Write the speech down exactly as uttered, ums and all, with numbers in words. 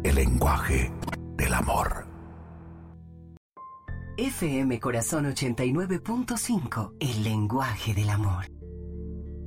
el lenguaje del amor. F M Corazón ochenta y nueve punto cinco, el lenguaje del amor.